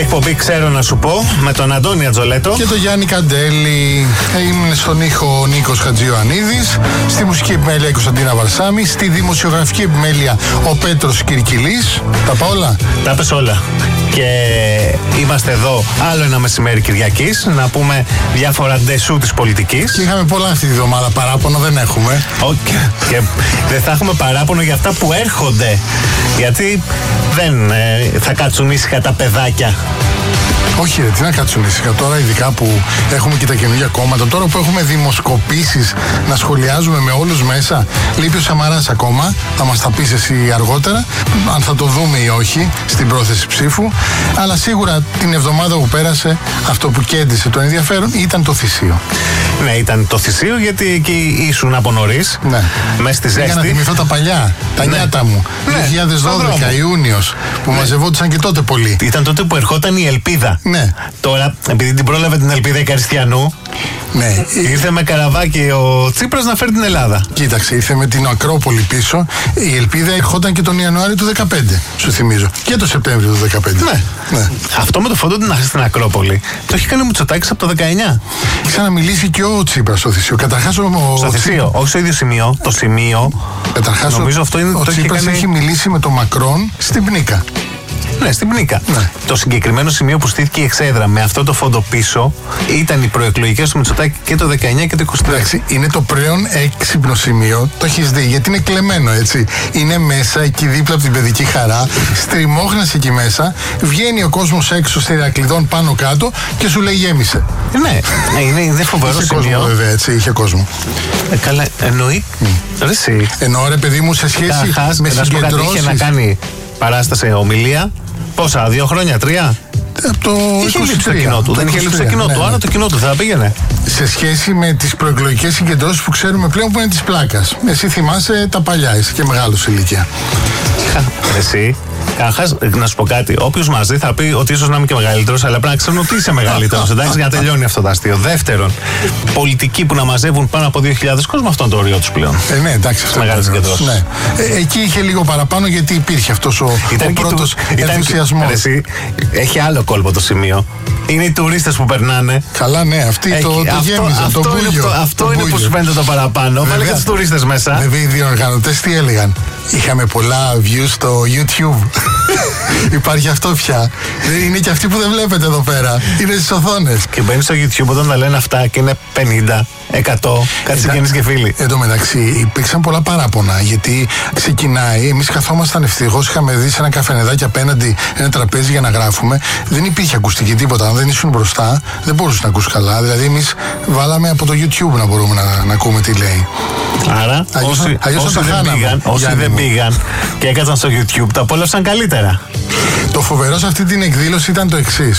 εκπομπή Ξέρω να σου πω με τον Αντώνη Ατζολέτο και τον Γιάννη Καντέλη. Ήμουν στον ήχο ο Νίκος Χατζιωαννίδης, στη μουσική επιμέλεια η Κωνσταντίνα Βαρσάμη, στη δημοσιογραφική επιμέλεια ο Πέτρος Κυρκυλής. Τα πάω όλα. Τα πες όλα. Και είμαστε εδώ άλλο ένα μεσημέρι Κυριακής να πούμε διάφορα ντεσού της πολιτικής. Και είχαμε πολλά αυτή τη βδομάδα, παράπονο δεν έχουμε. Και δεν θα έχουμε παράπονο για αυτά που έρχονται. Γιατί δεν θα κάτσουν ήσυχα τα παιδάκια. Όχι ρε, τι να κάτσουν ήσυχα τώρα, ειδικά που έχουμε και τα καινούργια κόμματα. Τώρα που έχουμε δημοσκοπήσεις να σχολιάζουμε με όλους μέσα. Λείπει ο Σαμαράς ακόμα, θα μας τα πεις εσύ αργότερα, αν θα το δούμε ή όχι στην πρόθεση ψήφου. Αλλά σίγουρα την εβδομάδα που πέρασε, αυτό που κέντησε το ενδιαφέρον ήταν το θυσίο. Ναι, ήταν το θυσίο γιατί εκεί ήσουν από νωρίς. Ναι. Μες στη ζέστη. Για να θυμηθώ τα παλιά, τα νιάτα μου. 2012 Ιούνιος, που μαζευόντουσαν και τότε πολύ. Ήταν τότε που ερχόταν η ελπίδα. Ναι. Τώρα, επειδή την πρόλαβε την ελπίδα η Καριστιανού, ναι. Ήρθε με καραβάκι ο Τσίπρας να φέρει την Ελλάδα. Κοίταξε, ήρθε με την Ακρόπολη πίσω. Η ελπίδα ερχόταν και τον Ιανουάριο του 2015, σου θυμίζω. Και το Σεπτέμβριο του 2015. Ναι. Αυτό με το φόντο στην Ακρόπολη το έχει κάνει ο Μητσοτάκης από το 19. Ξαναμιλήσει και ο Τσίπρας στο θυσίο. Καταρχάς στο θυσίο, όχι στο ίδιο σημείο. Το σημείο. Καταρχάς νομίζω αυτό είναι. Ο Τσίπρας έχει μιλήσει με τον Μακρόν στην Πνίκα. Ναι, στην Πνίκα. Ναι. Το συγκεκριμένο σημείο που στήθηκε η εξέδρα με αυτό το φόντο πίσω ήταν οι προεκλογικές του Μητσοτάκη και το 19 και το 23. Εντάξει, είναι το πλέον έξυπνο σημείο. Το έχεις δει, γιατί είναι κλεμμένο έτσι. Είναι μέσα εκεί δίπλα από την παιδική χαρά. Στριμώχνεσαι εκεί μέσα. Βγαίνει ο κόσμος έξω στη Ηρακλειδών πάνω κάτω και σου λέει γέμισε. Ναι, είναι φοβερό σημείο. Είχε κόσμο βέβαια, έτσι, είχε κόσμο. Καλά, εννοεί. Εννοώ ρε παιδί μου σε σχέση με συγκεντρώσεις. Είχε να κάνει παράσταση, ομιλία. Πόσα, 2 χρόνια, 3? Το είχε λείψει το κοινό του. Δεν είχε λείψει το κοινό του. Άρα το κοινό του θα πήγαινε. Σε σχέση με τις προεκλογικές συγκεντρώσεις που ξέρουμε πλέον που είναι της πλάκας. Εσύ θυμάσαι τα παλιά, είσαι και μεγάλος ηλικία. Εσύ. Καταρχάς, να σου πω κάτι. Όποιος μας δει θα πει ότι ίσως να είμαι και μεγαλύτερος, αλλά πρέπει να ξέρουν ότι είσαι μεγαλύτερος. Εντάξει, για να τελειώνει αυτό το αστείο. Δεύτερον, πολιτικοί που να μαζεύουν πάνω από 2.000 κόσμο, αυτό είναι το όριο τους πλέον. Ναι, εντάξει, αυτό μεγάλες συγκεντρώσεις. Ναι. Εκεί είχε λίγο παραπάνω γιατί υπήρχε αυτός ο πρώτος ενθουσιασμός. Έχει άλλο κόλπο το σημείο. Είναι οι τουρίστες που περνάνε. Καλά, ναι, αυτοί το γέμιζαν. Αυτό είναι που σου φαίνεται το παραπάνω. Βάλε και τους τουρίστες μέσα. Βέβαια, οι διοργανωτές τι έλεγαν. Είχαμε πολλά views στο YouTube. Υπάρχει αυτό πια. Είναι και αυτοί που δεν βλέπετε εδώ πέρα. Είναι στις οθόνες. Και μπαίνεις στο YouTube όταν τα λένε αυτά και είναι 50, 100, κάτι συγγενείς και φίλοι. Εν τω μεταξύ υπήρξαν πολλά παράπονα γιατί ξεκινάει. Εμείς καθόμασταν ευτυχώς, είχαμε δει σε ένα καφενεδάκι απέναντι ένα τραπέζι για να γράφουμε. Δεν υπήρχε ακουστική τίποτα. Αν δεν ήσουν μπροστά, δεν μπορούσε να ακούς καλά. Δηλαδή, εμείς βάλαμε από το YouTube να μπορούμε να ακούμε τι λέει. Άρα, όσοι δεν πήγαν και έκατσαν στο YouTube, τα απόλαυσαν καλύτερα. Το φοβερό σε αυτή την εκδήλωση ήταν το εξής.